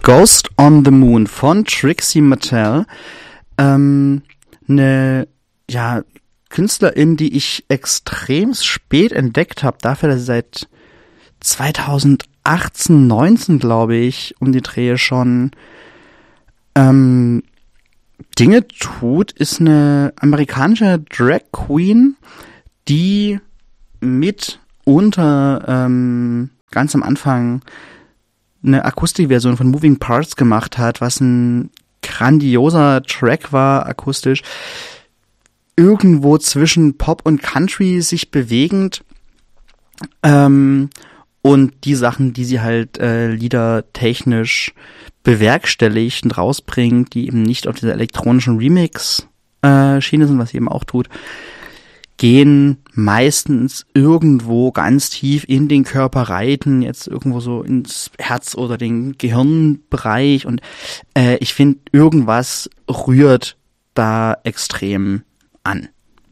Ghost on the Moon von Trixie Mattel. Eine Künstlerin, die ich extrem spät entdeckt habe, dafür, dass sie seit 2018, 19, glaube ich, um die Dreh schon Dinge tut, ist eine amerikanische Drag Queen, die mitunter ganz am Anfang eine Akustikversion von Moving Parts gemacht hat, was ein grandioser Track war, akustisch, irgendwo zwischen Pop und Country sich bewegend, und die Sachen, die sie halt liedertechnisch bewerkstelligt und rausbringt, die eben nicht auf dieser elektronischen Remix-Schiene sind, was sie eben auch tut, gehen meistens irgendwo ganz tief in den Körper reiten, jetzt irgendwo so ins Herz oder den Gehirnbereich, und ich finde, irgendwas rührt da extrem an.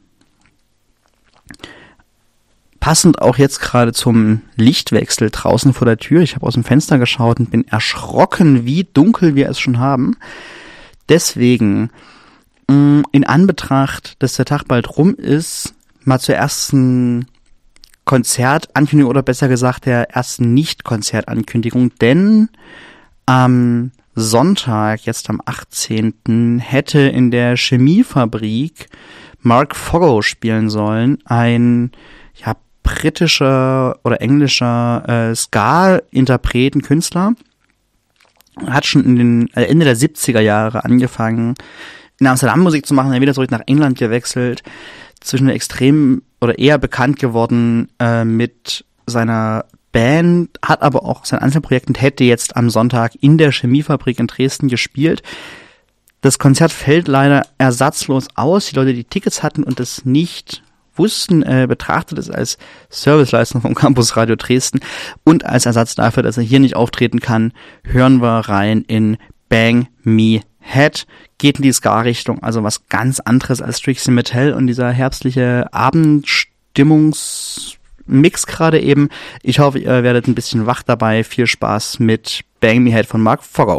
Passend auch jetzt gerade zum Lichtwechsel draußen vor der Tür. Ich habe aus dem Fenster geschaut und bin erschrocken, wie dunkel wir es schon haben. Deswegen, in Anbetracht, dass der Tag bald rum ist, mal zur ersten Konzertankündigung oder besser gesagt der ersten Nicht-Konzertankündigung, denn am Sonntag, jetzt am 18., hätte in der Chemiefabrik Mark Fogo spielen sollen, ein britischer oder englischer Ska-Interpreten, Künstler. Hat schon in den Ende der 70er Jahre angefangen, in Amsterdam Musik zu machen, dann wieder zurück nach England gewechselt, zwischen extrem oder eher bekannt geworden mit seiner Band, hat aber auch sein Einzelprojekt und hätte jetzt am Sonntag in der Chemiefabrik in Dresden gespielt. Das Konzert fällt leider ersatzlos aus. Die Leute, die Tickets hatten und das nicht wussten, betrachtet es als Serviceleistung vom Campus Radio Dresden und als Ersatz dafür, dass er hier nicht auftreten kann, hören wir rein in Bang Me Head. Geht in die Ska-Richtung, also was ganz anderes als Trixie Mattel und dieser herbstliche Abendstimmungsmix gerade eben. Ich hoffe, ihr werdet ein bisschen wach dabei. Viel Spaß mit Bang Me Head von Mark Fogo.